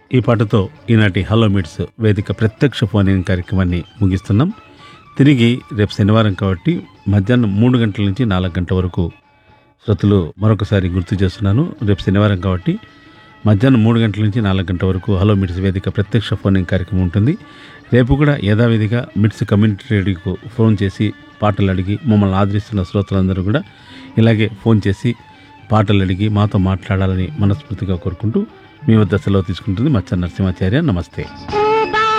ఈ పాటతో ఈనాటి హలో మిట్స్ వేదిక ప్రత్యక్ష ఫోన్ ఇన్ కార్యక్రమాన్ని ముగిస్తున్నాం. తిరిగి రేపు శనివారం కాబట్టి మధ్యాహ్నం 3 గంటల నుంచి 4 గంటల వరకు శ్రోతలు మరొకసారి గుర్తు చేస్తున్నాను. రేపు శనివారం కాబట్టి మధ్యాహ్నం 3 గంటల నుంచి 4 గంటల వరకు హలో మిట్స్ వేదిక ప్రత్యక్ష ఫోన్ ఇన్ కార్యక్రమం ఉంటుంది. రేపు కూడా యథావిధిగా మిట్స్ కమ్యూనిటీ రేడియోకు ఫోన్ చేసి పాటలు అడిగి మమ్మల్ని ఆదరిస్తున్న శ్రోతలందరూ కూడా ఇలాగే ఫోన్ చేసి పాటలు అడిగి మాతో మాట్లాడాలని మనస్ఫూర్తిగా కోరుకుంటూ మీ వద్ద సెలవు తీసుకుంటుంది మచ్చ నరసింహాచార్య. నమస్తే.